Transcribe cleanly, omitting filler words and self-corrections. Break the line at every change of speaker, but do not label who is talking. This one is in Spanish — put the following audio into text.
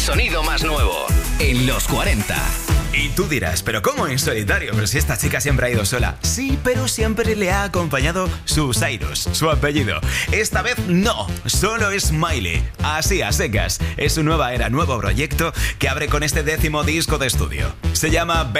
sonido más nuevo en los 40.
Y tú dirás, ¿pero cómo en solitario? Pero si esta chica siempre ha ido sola. Sí, pero siempre le ha acompañado su Cyrus, su apellido. Esta vez no, solo es Miley. Así a secas. Es su nueva era, nuevo proyecto que abre con este 10º disco de estudio. Se llama